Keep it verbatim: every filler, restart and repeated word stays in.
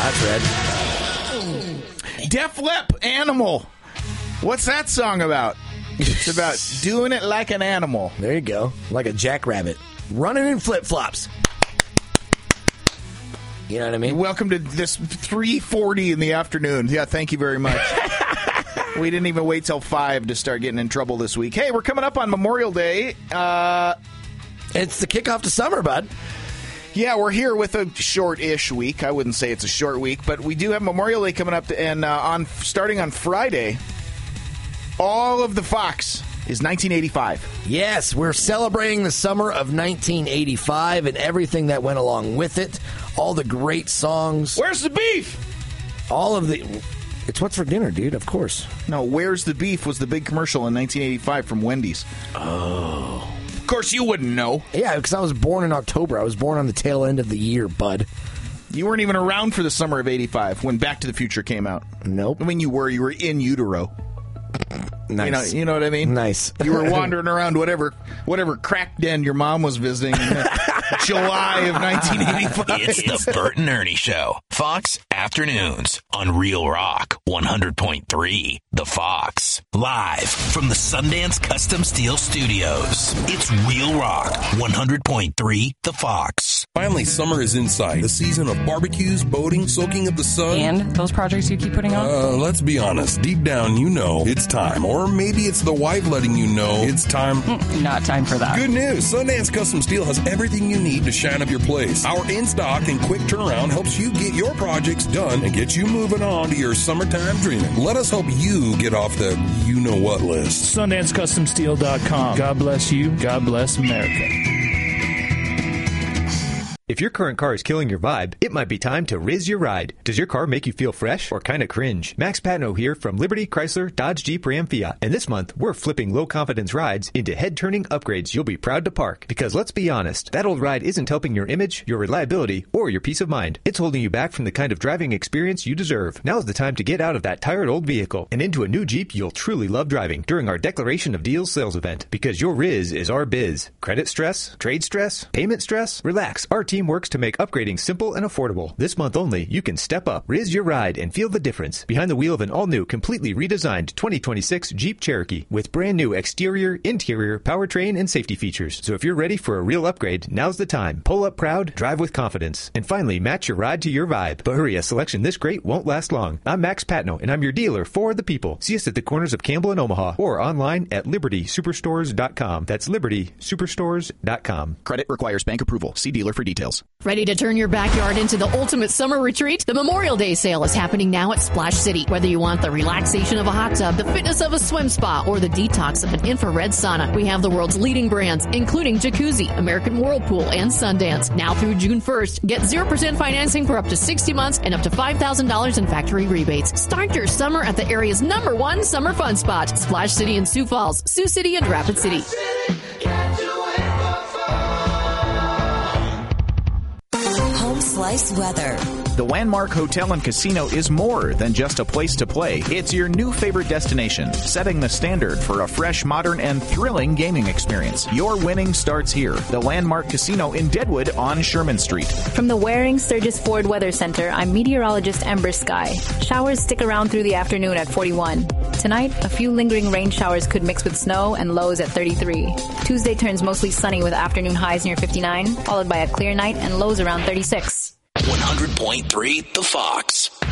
that's red. Def Lep, Animal. What's that song about? It's about doing it like an animal. There you go. Like a jackrabbit. Running in flip-flops. You know what I mean? Welcome to this three forty in the afternoon. Yeah, thank you very much. We didn't even wait till five to start getting in trouble this week. Hey, we're coming up on Memorial Day. Uh, it's the kickoff to summer, bud. Yeah, we're here with a short-ish week. I wouldn't say it's a short week, but we do have Memorial Day coming up, and uh, on starting on Friday, all of the Fox is nineteen eighty-five. Yes, we're celebrating the summer of nineteen eighty-five and everything that went along with it. All the great songs. Where's the beef? All of the... It's what's for dinner, dude, of course. No, Where's the Beef was the big commercial in nineteen eighty-five from Wendy's. Oh. Of course you wouldn't know. Yeah, because I was born in October. I was born on the tail end of the year, bud. You weren't even around for the summer of eighty-five when Back to the Future came out. Nope. I mean, you were. You were in utero. Nice. You know, you know what I mean? Nice. You were wandering around whatever whatever crack den your mom was visiting in July of nineteen eighty-five. It's the Bert and Ernie Show. Fox Afternoons on Real Rock one hundred point three. The Fox. Live from the Sundance Custom Steel Studios. It's Real Rock one hundred point three. The Fox. Finally, summer is in sight. The season of barbecues, boating, soaking up the sun. And those projects you keep putting on? Uh, let's be honest. Deep down, you know it's time. Or maybe it's the wife letting you know it's time. Mm, not time for that. Good news. Sundance Custom Steel has everything you need to shine up your place. Our in-stock and quick turnaround helps you get your projects done and get you moving on to your summertime dreaming. Let us help you get off the you-know-what list. Sundance Custom Steel dot com. God bless you. God bless America. If your current car is killing your vibe, it might be time to Riz your ride. Does your car make you feel fresh or kind of cringe? Max Patno here from Liberty, Chrysler, Dodge, Jeep, Ram, Fiat. And this month, we're flipping low-confidence rides into head-turning upgrades you'll be proud to park. Because let's be honest, that old ride isn't helping your image, your reliability, or your peace of mind. It's holding you back from the kind of driving experience you deserve. Now's the time to get out of that tired old vehicle and into a new Jeep you'll truly love driving during our Declaration of Deals sales event. Because your Riz is our biz. Credit stress? Trade stress? Payment stress? Relax. Our team works to make upgrading simple and affordable. This month only, you can step up, Riz your ride, and feel the difference behind the wheel of an all-new, completely redesigned twenty twenty-six Jeep Cherokee with brand new exterior, interior, powertrain, and safety features. So if you're ready for a real upgrade, now's the time. Pull up proud, drive with confidence, and finally match your ride to your vibe. But hurry, a selection this great won't last long. I'm Max Patno, and I'm your dealer for the people. See us at the corners of Campbell and Omaha, or online at Liberty Superstores dot com. That's Liberty Superstores dot com. Credit requires bank approval. See dealer for details. Ready to turn your backyard into the ultimate summer retreat? The Memorial Day sale is happening now at Splash City. Whether you want the relaxation of a hot tub, the fitness of a swim spa, or the detox of an infrared sauna, we have the world's leading brands, including Jacuzzi, American Whirlpool, and Sundance. Now through June first, get zero percent financing for up to sixty months and up to five thousand dollars in factory rebates. Start your summer at the area's number one summer fun spot, Splash City in Sioux Falls, Sioux City, and Rapid City. Home Slice weather. The Landmark Hotel and Casino is more than just a place to play. It's your new favorite destination, setting the standard for a fresh, modern, and thrilling gaming experience. Your winning starts here. The Landmark Casino in Deadwood on Sherman Street. From the Waring Sturgis Ford Weather Center, I'm meteorologist Ember Sky. Showers stick around through the afternoon at forty-one. Tonight, a few lingering rain showers could mix with snow and lows at thirty-three. Tuesday turns mostly sunny with afternoon highs near fifty-nine, followed by a clear night and lows around thirty-six. one hundred point three The Fox.